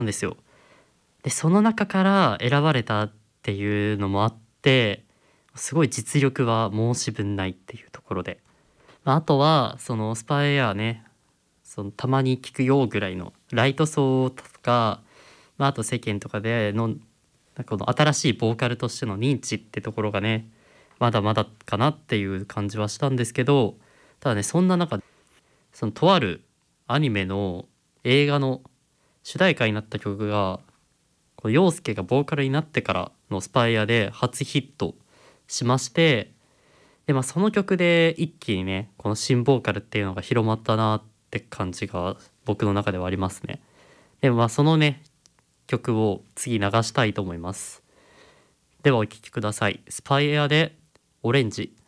んですよ。で、その中から選ばれたっていうのもあって、すごい実力は申し分ないっていうところで。あとはそのスパイエアね、そのたまに聞くよぐらいのライト層とか、あと世間とかでの、なんかこの新しいボーカルとしての認知ってところがね、まだまだかなっていう感じはしたんですけど、ただね、そんな中、そのとあるアニメの映画の主題歌になった曲が、この陽介がボーカルになってからのスパイアで初ヒットしまして、で、その曲で一気にね、この新ボーカルっていうのが広まったなって感じが僕の中ではありますね。でもそのね、曲を次流したいと思います。ではお聴きください。スパイエアでオレンジ。